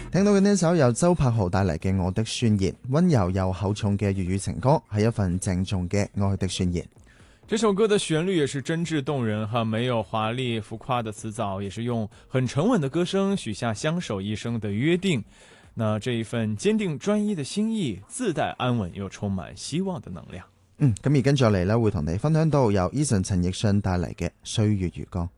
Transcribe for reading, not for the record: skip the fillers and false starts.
聽到嘅呢首由周柏豪帶嚟嘅《我的宣言》，溫柔又厚重嘅粵語情歌，係一份鄭重嘅愛的宣言。 这首歌的旋律也是真挚动人哈，没有华丽浮夸的词藻，也是用很沉稳的歌声许下相守一生的约定。那这一份坚定专一的心意，自帶安穩又充滿希望的能量。 咁而跟住落嚟呢，會同你分享到由 Eason 陳奕迅帶嚟嘅《歲月如歌》。